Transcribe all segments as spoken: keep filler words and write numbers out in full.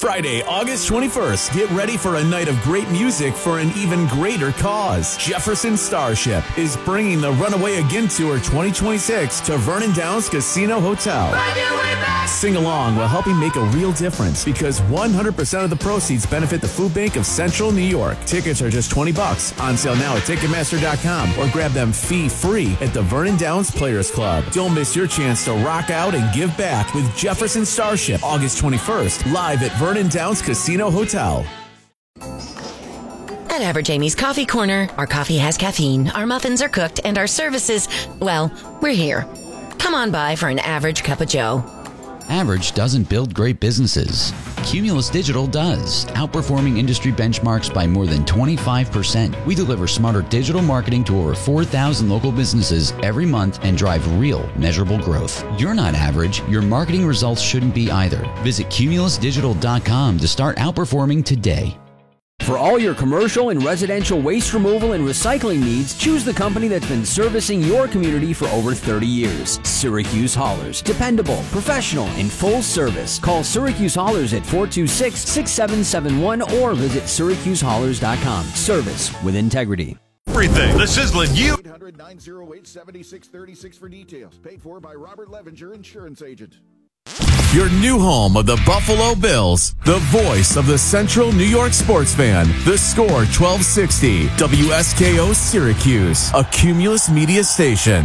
Friday, August twenty-first, get ready for a night of great music for an even greater cause. Jefferson Starship is bringing the Runaway Again Tour twenty twenty-six to Vernon Downs Casino Hotel. Sing along while helping make a real difference because one hundred percent of the proceeds benefit the Food Bank of Central New York. Tickets are just twenty bucks on sale now at Ticketmaster dot com or grab them fee-free at the Vernon Downs Players Club. Don't miss your chance to rock out and give back with Jefferson Starship August twenty-first, live at Vernon Downs Casino Hotel. At Average Amy's Coffee Corner, our coffee has caffeine, our muffins are cooked, and our services, well, we're here. Come on by for an average cup of joe. Average doesn't build great businesses. Cumulus Digital does, outperforming industry benchmarks by more than twenty-five percent. We deliver smarter digital marketing to over four thousand local businesses every month and drive real, measurable growth. You're not average. Your marketing results shouldn't be either. Visit cumulus digital dot com to start outperforming today. For all your commercial and residential waste removal and recycling needs, choose the company that's been servicing your community for over thirty years. Syracuse Haulers. Dependable, professional, and full service. Call Syracuse Haulers at four two six, six seven seven one or visit syracuse haulers dot com. Service with integrity. Everything. The Sizzling U. eight hundred, nine oh eight, seven six three six for details. Paid for by Robert Levenger, insurance agent. Your new home of the Buffalo Bills, the voice of the Central New York sports fan. The Score twelve sixty, W S K O Syracuse, a Cumulus media station.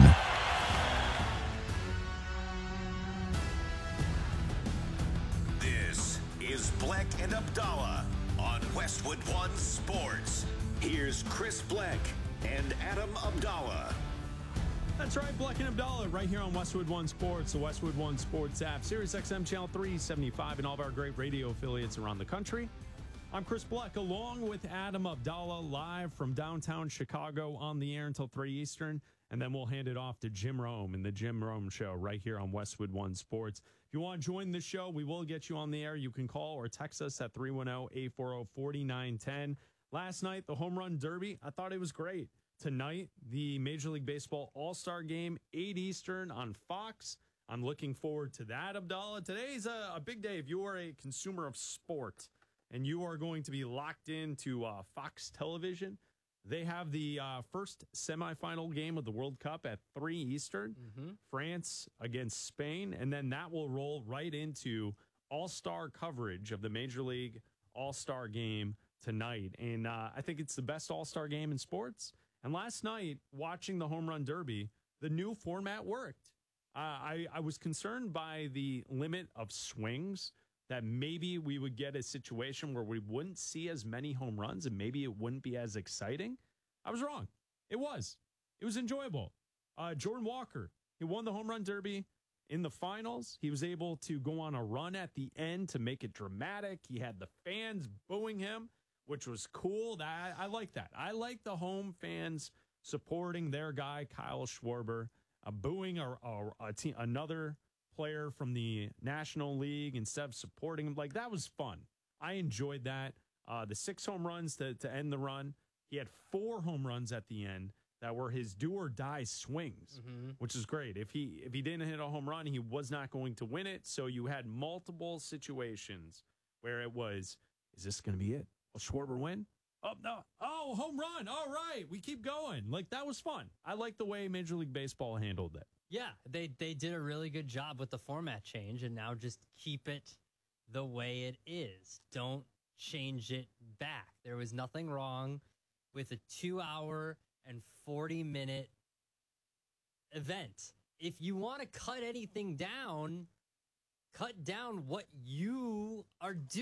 This is Black and Abdallah on Westwood One Sports. Here's Chris Black and Adam Abdallah. That's right, Black and Abdallah, right here on Westwood One Sports, the Westwood One Sports app, Sirius X M Channel three seventy-five, and all of our great radio affiliates around the country. I'm Chris Black, along with Adam Abdallah, live from downtown Chicago on the air until three Eastern, and then we'll hand it off to Jim Rome in the Jim Rome Show right here on Westwood One Sports. If you want to join the show, we will get you on the air. You can call or text us at three one zero, eight four zero, four nine one zero. Last night, the Home Run Derby, I thought it was great. Tonight, the Major League Baseball All-Star Game, eight Eastern on Fox. I'm looking forward to that, Abdallah. Today's a, a big day if you are a consumer of sport and you are going to be locked into uh, Fox Television. They have the uh, first semifinal game of the World Cup at three Eastern, mm-hmm. France against Spain, and then that will roll right into All-Star coverage of the Major League All-Star Game tonight. And uh, I think it's the best All-Star game in sports. And last night, watching the Home Run Derby, the new format worked. Uh, I, I was concerned by the limit of swings, that maybe we would get a situation where we wouldn't see as many home runs and maybe it wouldn't be as exciting. I was wrong. It was. It was enjoyable. Uh, Jordan Walker, he won the Home Run Derby in the finals. He was able to go on a run at the end to make it dramatic. He had the fans booing him, which was cool. That I like that. I like the home fans supporting their guy, Kyle Schwarber, uh, booing a, a, a team, another player from the National League instead of supporting him. Like, that was fun. I enjoyed that. Uh, the six home runs to, to end the run. He had four home runs at the end that were his do or die swings, mm-hmm. which is great. If he if he didn't hit a home run, he was not going to win it. So you had multiple situations where it was, is this going to be it? Will Schwarber win? Oh, no. Oh, home run. All right. We keep going. Like, that was fun. I like the way Major League Baseball handled it. Yeah, they, they did a really good job with the format change, and now just keep it the way it is. Don't change it back. There was nothing wrong with a two-hour and forty-minute event. If you want to cut anything down, cut down what you are doing.